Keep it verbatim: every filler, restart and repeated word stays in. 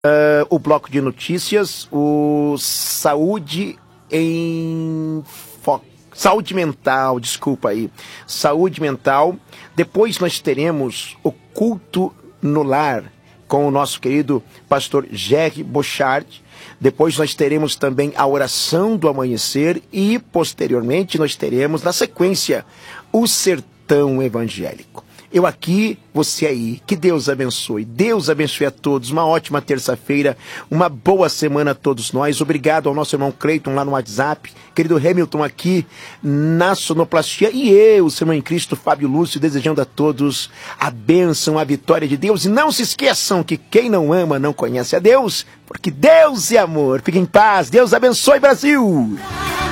Uh, o bloco de notícias, o Saúde em Foco. Saúde mental, desculpa aí. Saúde mental. Depois nós teremos o culto no lar com o nosso querido pastor Jerry Bochard. Depois nós teremos também a oração do amanhecer e posteriormente nós teremos na sequência o sertão evangélico. Eu aqui, você aí. Que Deus abençoe. Deus abençoe a todos. Uma ótima terça-feira. Uma boa semana a todos nós. Obrigado ao nosso irmão Cleiton lá no WhatsApp. Querido Hamilton aqui na sonoplastia. E eu, seu irmão em Cristo, Fábio Lúcio, desejando a todos a bênção, a vitória de Deus. E não se esqueçam que quem não ama não conhece a Deus, porque Deus é amor. Fiquem em paz. Deus abençoe, Brasil.